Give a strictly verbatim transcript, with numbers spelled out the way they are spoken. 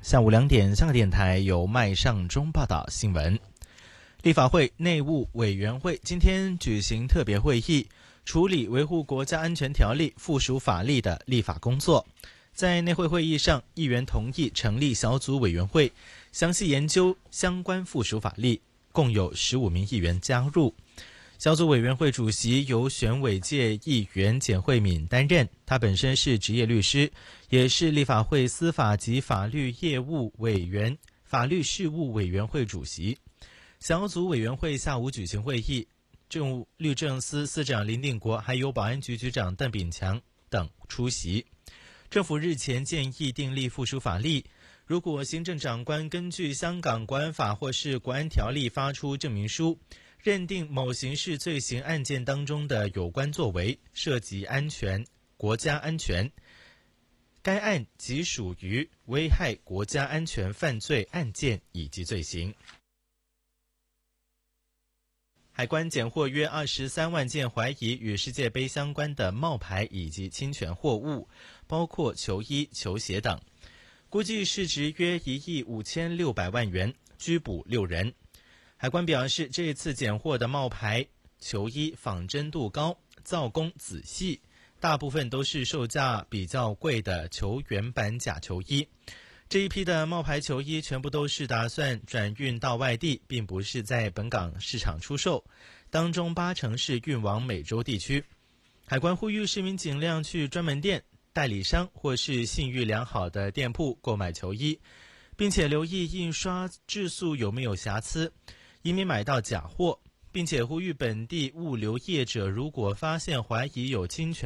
下午两点，香港电台由麦尚中报道新闻。立法会内务委员会今天举行特别会议，处理维护国家安全条例附属法例的立法工作。在内会会议上，议员同意成立小组委员会，详细研究相关附属法例，共有十五名议员加入。小组委员会主席由选委界议员简慧敏担任，他本身是职业律师，也是立法会司法及法律业务委员法律事务委员会主席。小组委员会下午举行会议，政务律政司司长林定国还有保安局局长邓炳强等出席。政府日前建议订立附属法例，如果行政长官根据香港国安法或是国安条例发出证明书，认定某刑事罪行案件当中的有关作为涉及安全、国家安全，该案即属于危害国家安全犯罪案件以及罪行。海关检获约二十三万件怀疑与世界杯相关的冒牌以及侵权货物，包括球衣、球鞋等，估计市值约一亿五千六百万元，拘捕六人。海关表示，这次检获的冒牌球衣仿真度高，造工仔细，大部分都是售价比较贵的球员版假球衣。这一批的冒牌球衣全部都是打算转运到外地，并不是在本港市场出售，当中八成是运往美洲地区。海关呼吁市民尽量去专门店、代理商或是信誉良好的店铺购买球衣，并且留意印刷质素有没有瑕疵，以免买到假货，并且呼吁本地物流业者如果发现怀疑有侵权